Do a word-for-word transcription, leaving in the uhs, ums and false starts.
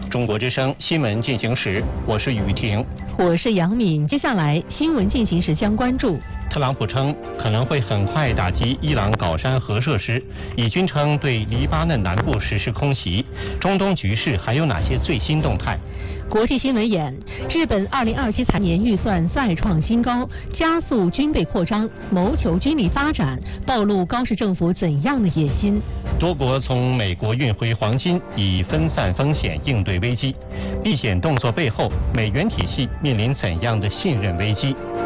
中国之声新闻进行时，我是雨婷， 我是杨敏。接下来新闻进行时将关注。 特朗普称可能会很快打击伊朗镐山核设施，以军称对黎巴嫩南部实施空袭。中东局势还有哪些最新动态？ 国际新闻演，日本二零二七财年预算再创新高，加速军备扩张，谋求军力发展，暴露高市政府怎样的野心？ 多国从美国运回黄金，以分散风险应对危机。避险动作背后，美元体系面临怎样的信任危机？